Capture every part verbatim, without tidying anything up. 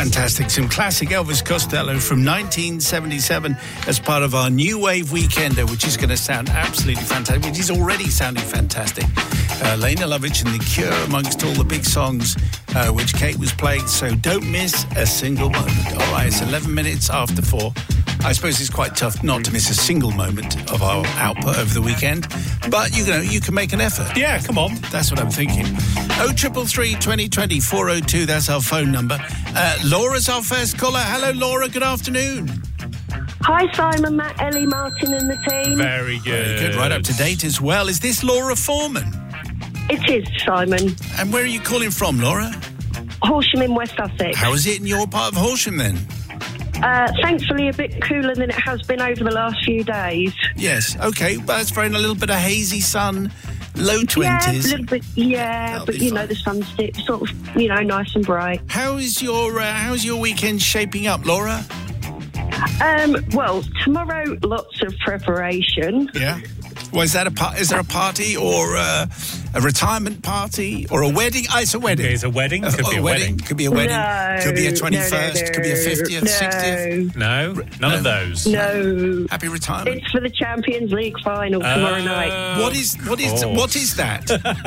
Fantastic. Some classic Elvis Costello from nineteen seventy-seven as part of our New Wave Weekender, which is going to sound absolutely fantastic, which is already sounding fantastic. Uh, Lena Lovitch and The Cure amongst all the big songs uh, which Kate was playing, so don't miss a single moment. All right, it's eleven minutes after four. I suppose it's quite tough not to miss a single moment of our output over the weekend, but you know, you can make an effort. Yeah, come on. That's what I'm thinking. oh triple three, twenty twenty, four oh two, that's our phone number. Uh, Laura's our first caller. Hello, Laura, good afternoon. Hi, Simon, Matt, Ellie, Martin and the team. Very good. Very good, right up to date as well. Is this Laura Foreman? It is, Simon. And where are you calling from, Laura? Horsham in West Sussex. How is it in your part of Horsham then? Uh, thankfully a bit cooler than it has been over the last few days. Yes, okay, but it's very a little bit of hazy sun, low twenties. Yeah, a little bit, yeah, That'll but be you fine. know, the sun's sti- sort of, you know, nice and bright. How is your uh, how's your weekend shaping up, Laura? Um, well, tomorrow, lots of preparation. Yeah. Well, is that a par- is there a party or uh, a retirement party or a wedding? Oh, it's a wedding. It's a wedding. Could Uh, be a, a wedding. Could be a wedding. No, could be a no, twenty-first. no, Could be a fiftieth, no, sixtieth. No, none No. of those. No. Happy retirement. It's for the Champions League final tomorrow Uh, night. What is what is course. what is that?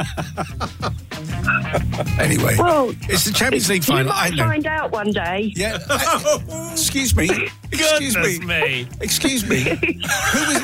Anyway, Well, it's the Champions League You final. I might know. find out one day. Yeah. Uh, excuse me. Excuse Goodness me. me. Excuse me. Who was?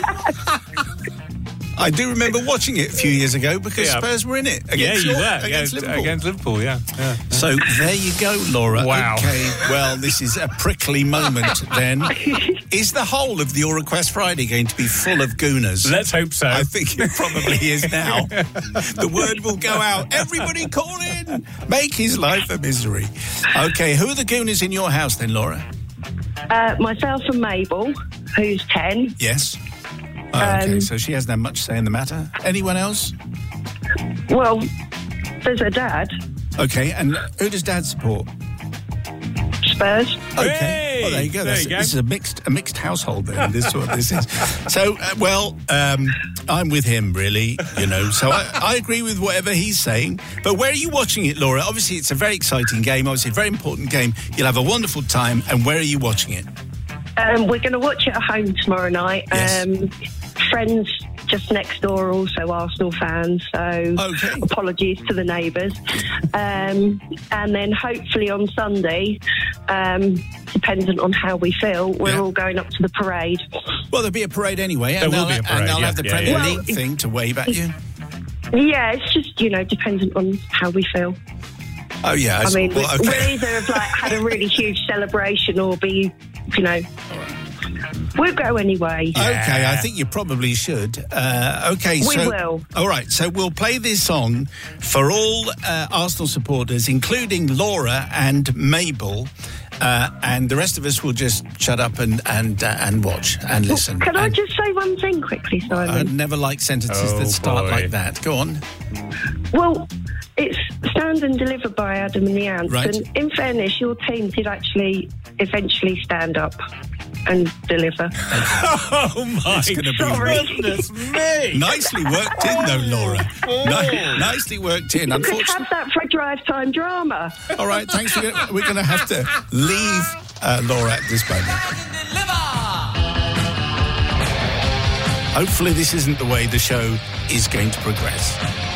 I do remember watching it a few years ago because Yeah. Spurs were in it Yeah, against, you your- were. against yeah, Liverpool. Against Liverpool, yeah. yeah. So there you go, Laura. Wow. Okay, well, this is a prickly moment then. Is the whole of the Your Request Friday going to be full of gooners? Let's hope so. I think it probably is now. The word will go out. Everybody call in. Make his life a misery. Okay, who are the gooners in your house then, Laura? Uh, myself and Mabel, who's ten. Yes. Oh, okay, Um, so she hasn't had much say in the matter. Anyone else? Well, there's her dad, Okay, and who does Dad support? Spurs. Okay, Hey! well there you go. There That's, you go. This is a mixed a mixed household. Then this is what this is. So, uh, well, um, I'm with him really. You know, so I, I agree with whatever he's saying. But where are you watching it, Laura? Obviously, it's a very exciting game. Obviously, a very important game. You'll have a wonderful time. And where are you watching it? Um, we're going to watch it at home tomorrow night. Yes. Um, friends just next door are also Arsenal fans, so Okay. apologies to the neighbours. Um, and then hopefully on Sunday, um, dependent on how we feel, we're Yeah. all going up to the parade. Well, there'll be a parade anyway. There and will they'll, be a parade, And they'll yeah, have the yeah, Premier yeah. League thing to wave at you. Yeah, it's just, you know, dependent on how we feel. Oh, yeah. I mean, well, we- okay. we'll either have like had a really huge celebration or be, you know, we'll go anyway. Okay, I think you probably should. Uh, okay, We so will. all right. So we'll play this song for all uh, Arsenal supporters, including Laura and Mabel, uh, and the rest of us will just shut up and and uh, and watch and listen. Can I And just say one thing quickly, Simon? I never like sentences Oh, that start boy. like that. Go on. Well, it's stand and deliver by Adam and the Ants. Right. And in fairness, your team did actually eventually stand up and deliver. Oh, my It's gonna be- Sorry. goodness me. Nicely worked in, though, Laura. Ni- nicely worked in. You could Unfortunately. have that for a drive time drama. All right, thanks. We're gonna, we're going to have to leave uh, Laura at this moment. Hopefully this isn't the way the show is going to progress.